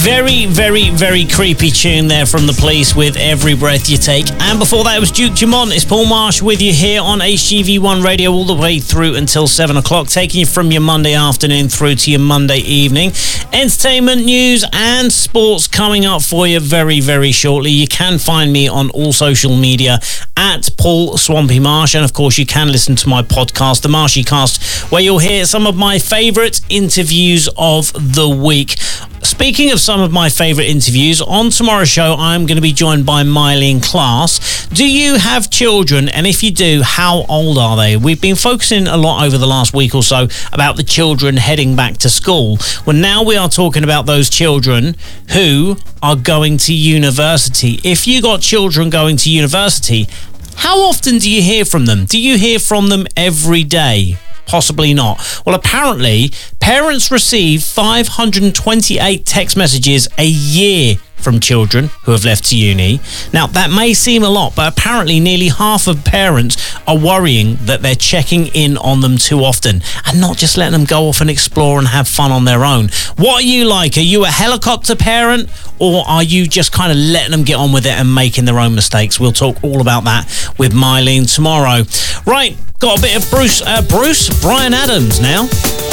Very, very, very creepy tune there from The Police with Every Breath You Take. And before that, it was Duke Dumont. It's Paul Marsh with you here on HGV1 Radio all the way through until 7 o'clock, taking you from your Monday afternoon through to your Monday evening. Entertainment, news and sports coming up for you very, very shortly. You can find me on all social media at Paul Swampy Marsh. And of course, you can listen to my podcast, The Marshy Cast, where you'll hear some of my favourite interviews of the week. Speaking of some of my favourite interviews, on tomorrow's show, I'm going to be joined by Mylene Klaas. Do you have children? And if you do, how old are they? We've been focusing a lot over the last week or so about the children heading back to school. Well, now we are talking about those children who are going to university. If you got children going to university, how often do you hear from them? Do you hear from them every day? Possibly not. Well, apparently, parents receive 528 text messages a year from children who have left to uni. Now, that may seem a lot, but apparently nearly half of parents are worrying that they're checking in on them too often and not just letting them go off and explore and have fun on their own. What are you like? Are you a helicopter parent, or are you just kind of letting them get on with it and making their own mistakes? We'll talk all about that with Mylene tomorrow. Right, got a bit of Bryan Adams now.